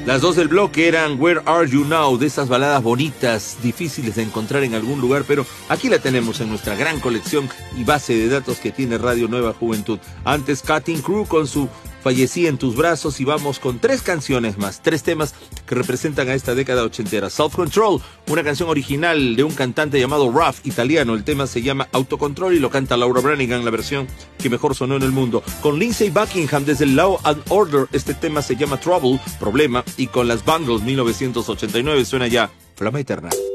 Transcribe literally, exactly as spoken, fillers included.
Las dos del bloque eran Where Are You Now, de esas baladas bonitas, difíciles de encontrar en algún lugar, pero aquí la tenemos en nuestra gran colección y base de datos que tiene Radio Nueva Juventud. Antes Cutting Crew con su Fallecí en tus brazos, y vamos con tres canciones más, tres temas que representan a esta década ochentera. Self Control, una canción original de un cantante llamado Ruff, italiano. El tema se llama Autocontrol y lo canta Laura Branigan, la versión que mejor sonó en el mundo. Con Lindsey Buckingham desde Law and Order, este tema se llama Trouble, Problema, y con las Bangles mil novecientos ochenta y nueve suena ya Flama Eterna.